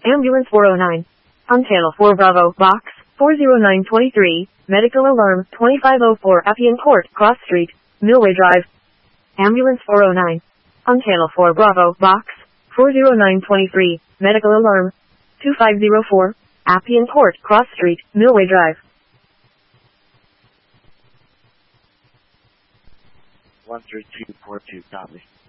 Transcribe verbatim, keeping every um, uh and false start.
Ambulance four oh nine. Untail four Bravo, Box, four oh nine two three, Medical Alarm, twenty-five oh four Appian Court, Cross Street, Millway Drive. Ambulance four oh nine. Untail four Bravo, Box, four oh nine two three, Medical Alarm, twenty-five oh four, Appian Court, Cross Street, Millway Drive. one three two four two, copy.